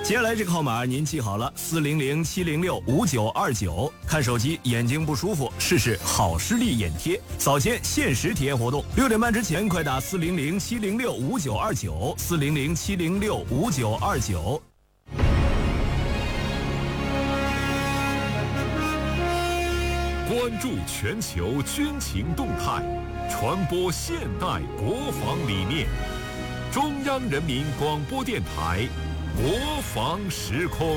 接下来这个号码您记好了，400-706-5929。看手机眼睛不舒服，试试好视力眼贴，早间限时体验活动，6点半之前快打400-706-5929，400-706-5929。 关注全球军情动态，传播现代国防理念。中央人民广播电台国防时空。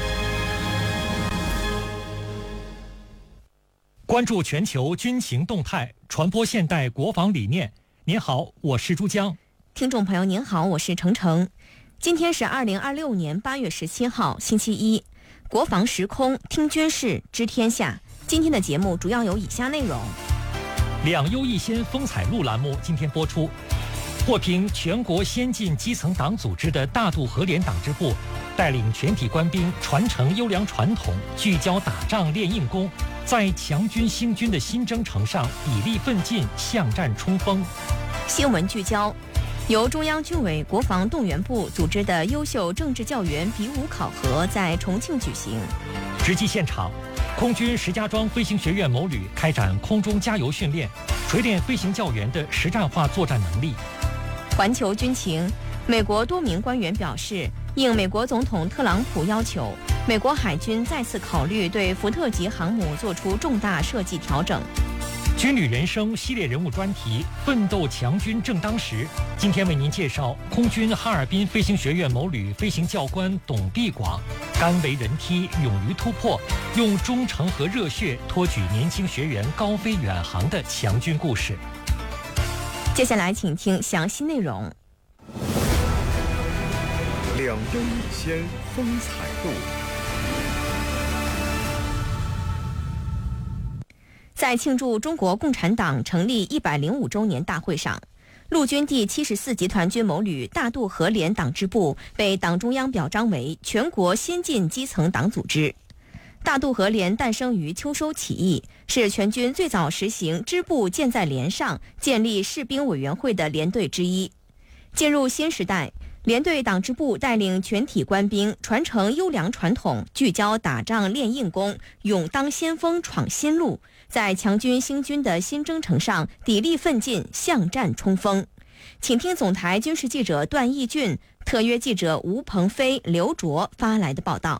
关注全球军情动态，传播现代国防理念。您好，我是珠江。 听众朋友您好，我是程程。今天是2026年8月17号，星期一。国防时空，听军事，知天下。今天的节目主要有以下内容： 两优一先风采录栏目今天播出，获评全国先进基层党组织的大渡河连党支部，带领全体官兵传承优良传统，聚焦打仗练硬功，在强军兴军的新征程上砥砺奋进，向战冲锋。 新闻聚焦：由中央军委国防动员部组织的优秀政治教员比武考核在重庆举行。 直击现场，空军石家庄飞行学院某旅开展空中加油训练，锤炼飞行教员的实战化作战能力。 环球军情，美国多名官员表示，应美国总统特朗普要求，美国海军再次考虑对福特级航母做出重大设计调整。 军旅人生系列人物专题，奋斗强军正当时。今天为您介绍空军哈尔滨飞行学院某旅飞行教官董必广，甘为人梯，勇于突破，用忠诚和热血托举年轻学员高飞远航的强军故事。 接下来请听详细内容。 两优一先风采录。 在庆祝中国共产党成立105周年大会上，陆军第74集团军某旅大渡河连党支部被党中央表彰为全国先进基层党组织。大渡河连诞生于秋收起义，是全军最早实行支部建在连上、建立士兵委员会的连队之一。进入新时代，连队党支部带领全体官兵传承优良传统，聚焦打仗练硬功，勇当先锋闯新路，在强军兴军的新征程上砥砺奋进，向战冲锋。请听总台军事记者段义俊、特约记者吴鹏飞、刘卓发来的报道。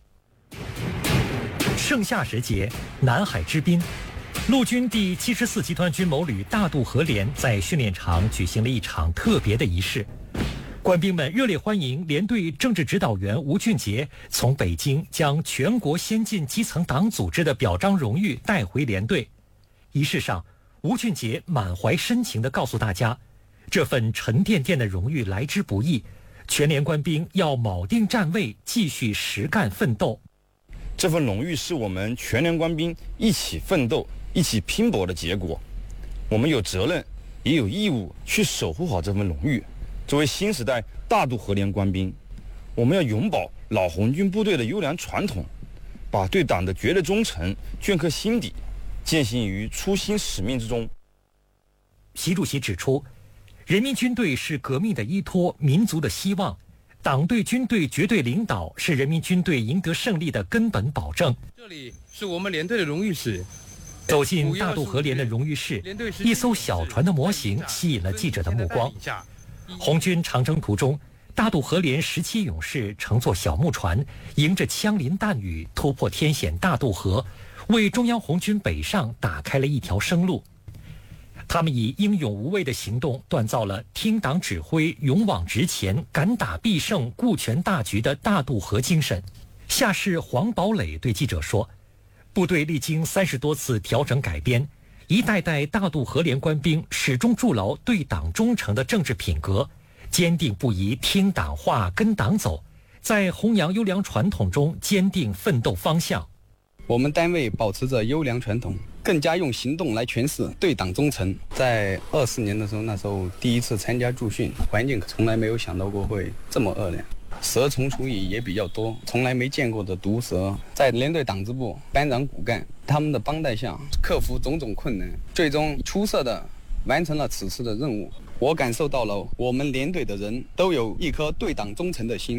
盛夏时节，南海之滨，陆军第74集团军某旅大渡河连在训练场举行了一场特别的仪式。官兵们热烈欢迎连队政治指导员吴俊杰从北京将全国先进基层党组织的表彰荣誉带回连队。仪式上，吴俊杰满怀深情地告诉大家，这份沉甸甸的荣誉来之不易，全连官兵要铆定站位，继续实干奋斗。 这份荣誉是我们全连官兵一起奋斗、一起拼搏的结果。我们有责任，也有义务去守护好这份荣誉。作为新时代大渡河连官兵，我们要永葆老红军部队的优良传统，把对党的绝对忠诚镌刻心底，践行于初心使命之中。 习主席指出，人民军队是革命的依托，民族的希望。党对军队绝对领导是人民军队赢得胜利的根本保证。 这里是我们连队的荣誉室。 走进大渡河连的荣誉室，一艘小船的模型吸引了记者的目光。红军长征途中，大渡河连17勇士乘坐小木船，迎着枪林弹雨，突破天险大渡河，为中央红军北上打开了一条生路。他们以英勇无畏的行动锻造了听党指挥、勇往直前、敢打必胜、顾全大局的大渡河精神。下士黄堡垒对记者说，部队历经30多次调整改编，一代代大渡河连官兵始终筑牢对党忠诚的政治品格，坚定不移听党话、跟党走，在弘扬优良传统中坚定奋斗方向。 我们单位保持着优良传统，更加用行动来诠释对党忠诚。在24年的时候，那时候第一次参加驻训，环境从来没有想到过会这么恶劣，蛇虫鼠蚁也比较多，从来没见过的毒蛇。在连队党支部，班长骨干他们的帮带下，克服种种困难，最终出色的完成了此次的任务。我感受到了我们连队的人都有一颗对党忠诚的心。